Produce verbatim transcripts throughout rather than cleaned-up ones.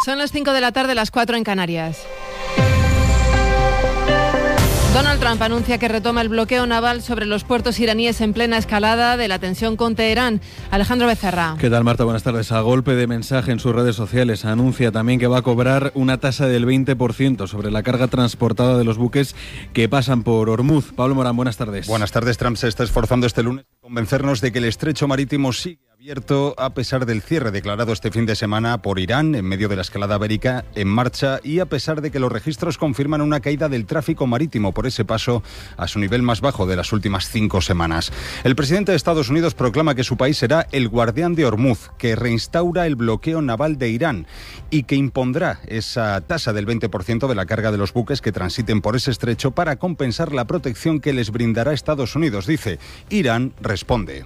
Son las cinco de la tarde, las cuatro en Canarias. Donald Trump anuncia que retoma el bloqueo naval sobre los puertos iraníes en plena escalada de la tensión con Teherán. Alejandro Becerra. ¿Qué tal, Marta? Buenas tardes. A golpe de mensaje en sus redes sociales anuncia también que va a cobrar una tasa del veinte por ciento sobre la carga transportada de los buques que pasan por Hormuz. Pablo Morán, buenas tardes. Buenas tardes. Trump se está esforzando este lunes en convencernos de que el estrecho marítimo sigue abierto a pesar del cierre declarado este fin de semana por Irán en medio de la escalada bélica en marcha y a pesar de que los registros confirman una caída del tráfico marítimo por ese paso a su nivel más bajo de las últimas cinco semanas. El presidente de Estados Unidos proclama que su país será el guardián de Hormuz, que reinstaura el bloqueo naval de Irán y que impondrá esa tasa del veinte por ciento de la carga de los buques que transiten por ese estrecho para compensar la protección que les brindará Estados Unidos. Dice, Irán responde.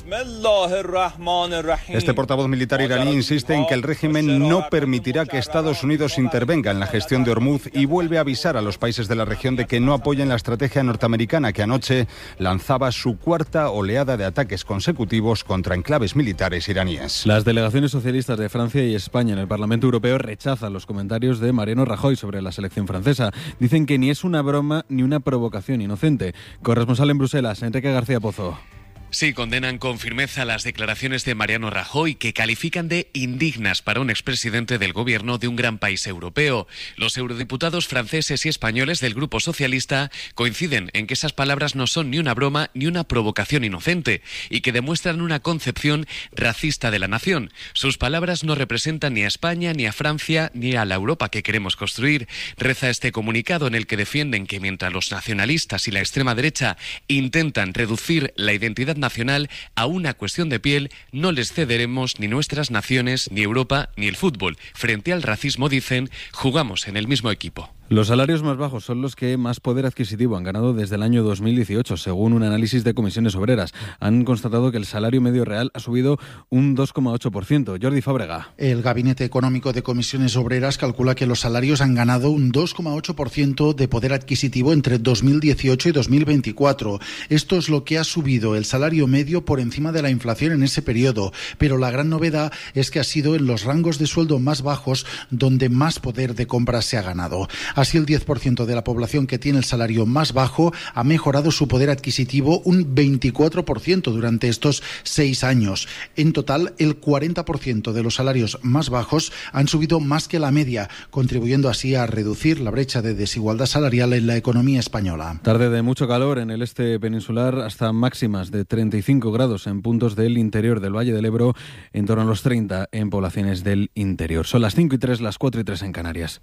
Este portavoz militar iraní insiste en que el régimen no permitirá que Estados Unidos intervenga en la gestión de Hormuz y vuelve a avisar a los países de la región de que no apoyen la estrategia norteamericana que anoche lanzaba su cuarta oleada de ataques consecutivos contra enclaves militares iraníes. Las delegaciones socialistas de Francia y España en el Parlamento Europeo rechazan los comentarios de Mariano Rajoy sobre la selección francesa. Dicen que ni es una broma ni una provocación inocente. Corresponsal en Bruselas, Enrique García Pozo. Sí, condenan con firmeza las declaraciones de Mariano Rajoy, que califican de indignas para un expresidente del gobierno de un gran país europeo. Los eurodiputados franceses y españoles del Grupo Socialista coinciden en que esas palabras no son ni una broma ni una provocación inocente y que demuestran una concepción racista de la nación. Sus palabras no representan ni a España, ni a Francia, ni a la Europa que queremos construir. Reza este comunicado en el que defienden que mientras los nacionalistas y la extrema derecha intentan reducir la identidad nacional a una cuestión de piel, no les cederemos ni nuestras naciones, ni Europa, ni el fútbol. Frente al racismo, dicen, jugamos en el mismo equipo. Los salarios más bajos son los que más poder adquisitivo han ganado desde el año dos mil dieciocho, según un análisis de comisiones obreras. Han constatado que el salario medio real ha subido un dos coma ocho por ciento. Jordi Fábrega. El Gabinete Económico de Comisiones Obreras calcula que los salarios han ganado un dos coma ocho por ciento de poder adquisitivo entre dos mil dieciocho y dos mil veinticuatro. Esto es lo que ha subido el salario medio por encima de la inflación en ese periodo. Pero la gran novedad es que ha sido en los rangos de sueldo más bajos donde más poder de compra se ha ganado. Así, el diez por ciento de la población que tiene el salario más bajo ha mejorado su poder adquisitivo un veinticuatro por ciento durante estos seis años. En total, el cuarenta por ciento de los salarios más bajos han subido más que la media, contribuyendo así a reducir la brecha de desigualdad salarial en la economía española. Tarde de mucho calor en el este peninsular, hasta máximas de treinta y cinco grados en puntos del interior del Valle del Ebro, en torno a los treinta en poblaciones del interior. Son las cinco y tres, las cuatro y tres en Canarias.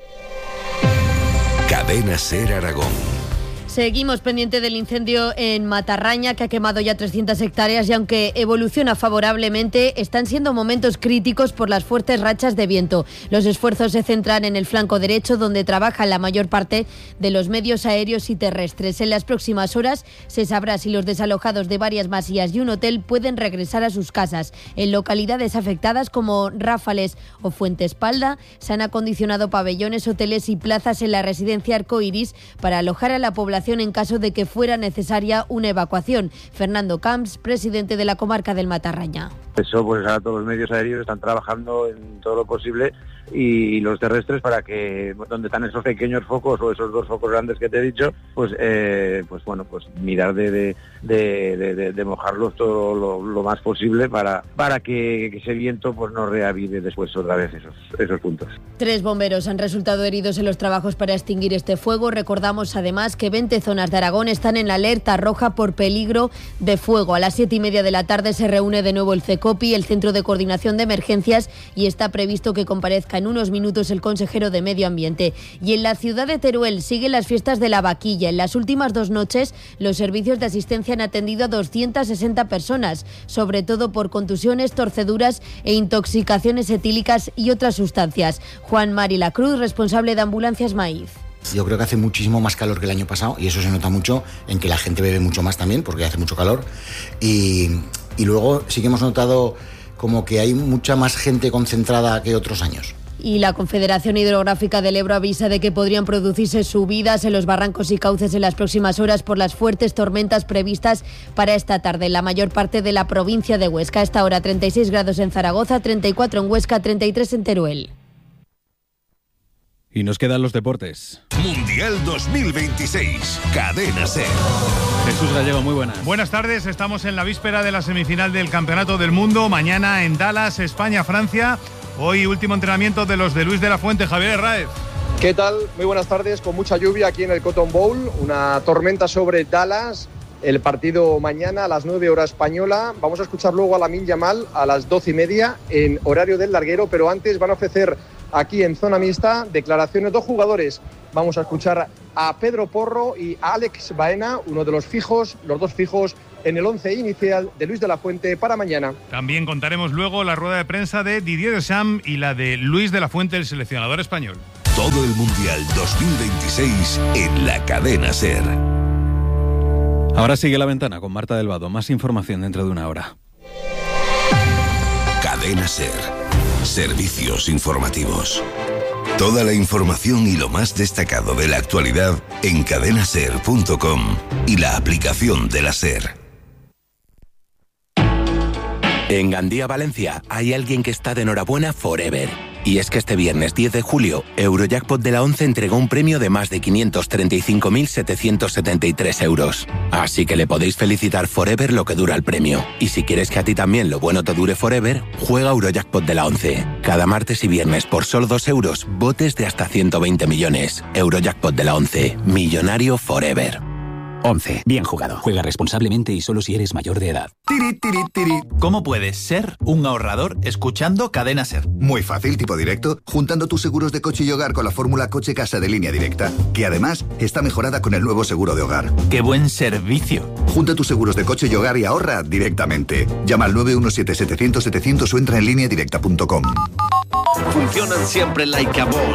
Cadena Ser Aragón. Seguimos pendiente del incendio en Matarraña, que ha quemado ya trescientas hectáreas y aunque evoluciona favorablemente, están siendo momentos críticos por las fuertes rachas de viento. Los esfuerzos se centran en el flanco derecho, donde trabajan la mayor parte de los medios aéreos y terrestres. En las próximas horas se sabrá si los desalojados de varias masías y un hotel pueden regresar a sus casas. En localidades afectadas como Ráfales o Fuentespalda se han acondicionado pabellones, hoteles y plazas en la residencia Arcoiris para alojar a la población en caso de que fuera necesaria una evacuación. Fernando Camps, presidente de la comarca del Matarraña. Eso, pues ahora todos los medios aéreos están trabajando en todo lo posible y los terrestres para que donde están esos pequeños focos o esos dos focos grandes que te he dicho, pues eh, pues bueno, pues mirar de de, de, de, de mojarlos todo lo, lo más posible para para que, que ese viento pues no reavive después otra vez esos esos puntos. Tres bomberos han resultado heridos en los trabajos para extinguir este fuego. Recordamos además que veinte zonas de Aragón están en alerta roja por peligro de fuego. A las siete y media de la tarde se reúne de nuevo el CECOPI, el Centro de Coordinación de Emergencias, y está previsto que comparezca en unos minutos el consejero de Medio Ambiente. Y en la ciudad de Teruel siguen las fiestas de la vaquilla. En las últimas dos noches los servicios de asistencia han atendido a doscientas sesenta personas, sobre todo por contusiones, torceduras e intoxicaciones etílicas y otras sustancias. Juan Mari La Cruz, responsable de Ambulancias Maíz. Yo creo que hace muchísimo más calor que el año pasado y eso se nota mucho en que la gente bebe mucho más también porque hace mucho calor y, y luego sí que hemos notado como que hay mucha más gente concentrada que otros años. Y la Confederación Hidrográfica del Ebro avisa de que podrían producirse subidas en los barrancos y cauces en las próximas horas por las fuertes tormentas previstas para esta tarde en la mayor parte de la provincia de Huesca. A esta hora treinta y seis grados en Zaragoza, treinta y cuatro en Huesca, treinta y tres en Teruel. Y nos quedan los deportes. Mundial dos mil veintiséis, Cadena SER. Jesús Gallego, muy buenas. Buenas tardes, estamos en la víspera de la semifinal del Campeonato del Mundo. Mañana en Dallas, España-Francia. Hoy último entrenamiento de los de Luis de la Fuente. Javier Herráez. ¿Qué tal? Muy buenas tardes. Con mucha lluvia aquí en el Cotton Bowl. Una tormenta sobre Dallas. El partido mañana a las nueve hora española. Vamos a escuchar luego a Lamine Yamal a las doce y media en horario del larguero, pero antes van a ofrecer aquí en zona mixta declaraciones dos jugadores. Vamos a escuchar a Pedro Porro y a Alex Baena, uno de los fijos, los dos fijos en el once inicial de Luis de la Fuente para mañana. También contaremos luego la rueda de prensa de Didier Deschamps y la de Luis de la Fuente, el seleccionador español. Todo el Mundial dos mil veintiséis en la Cadena SER. Ahora sigue La Ventana con Marta del Vado. Más información dentro de una hora. Cadena SER. Servicios informativos. Toda la información y lo más destacado de la actualidad en cadena ser punto com y la aplicación de la SER. En Gandía, Valencia, hay alguien que está de enhorabuena forever. Y es que este viernes diez de julio, Eurojackpot de la once entregó un premio de más de quinientos treinta y cinco mil setecientos setenta y tres euros. Así que le podéis felicitar forever lo que dura el premio. Y si quieres que a ti también lo bueno te dure forever, juega Eurojackpot de la once. Cada martes y viernes por solo dos euros, botes de hasta ciento veinte millones. Eurojackpot de la once. Millonario forever. once. Bien jugado. Juega responsablemente y solo si eres mayor de edad. Tiri, tiri, tiri. ¿Cómo puedes ser un ahorrador escuchando Cadena SER? Muy fácil, tipo directo, juntando tus seguros de coche y hogar con la fórmula coche-casa de Línea Directa, que además está mejorada con el nuevo seguro de hogar. ¡Qué buen servicio! Junta tus seguros de coche y hogar y ahorra directamente. Llama al nueve uno siete, setecientos, setecientos o entra en línea directa punto com. Funcionan siempre like a boss.